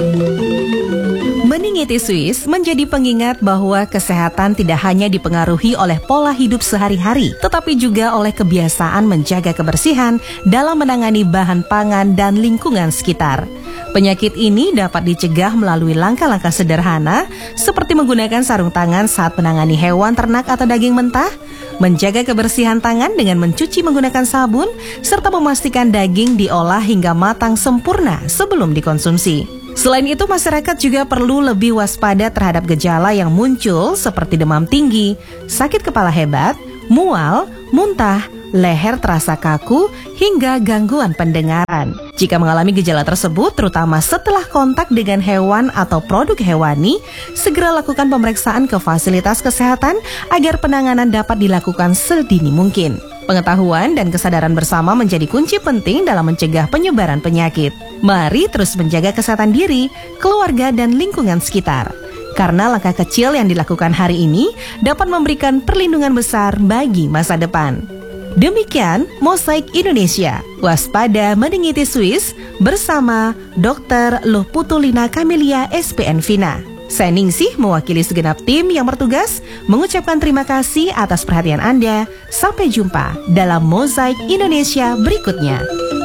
Meningiti Swiss menjadi pengingat bahwa kesehatan tidak hanya dipengaruhi oleh pola hidup sehari-hari, tetapi juga oleh kebiasaan menjaga kebersihan dalam menangani bahan pangan dan lingkungan sekitar. Penyakit ini dapat dicegah melalui langkah-langkah sederhana seperti menggunakan sarung tangan saat menangani hewan ternak atau daging mentah, menjaga kebersihan tangan dengan mencuci menggunakan sabun, serta memastikan daging diolah hingga matang sempurna sebelum dikonsumsi. Selain itu, masyarakat juga perlu lebih waspada terhadap gejala yang muncul seperti demam tinggi, sakit kepala hebat, mual, muntah, leher terasa kaku, hingga gangguan pendengaran. Jika mengalami gejala tersebut, terutama setelah kontak dengan hewan atau produk hewani, segera lakukan pemeriksaan ke fasilitas kesehatan agar penanganan dapat dilakukan sedini mungkin. Pengetahuan dan kesadaran bersama menjadi kunci penting dalam mencegah penyebaran penyakit. Mari terus menjaga kesehatan diri, keluarga, dan lingkungan sekitar. Karena langkah kecil yang dilakukan hari ini dapat memberikan perlindungan besar bagi masa depan. Demikian Mosaik Indonesia, waspada meningiti Swiss bersama Dr. Luhputulina Camelia SPN Vina. Saya Ningsih mewakili segenap tim yang bertugas mengucapkan terima kasih atas perhatian Anda. Sampai jumpa dalam Mosaik Indonesia berikutnya.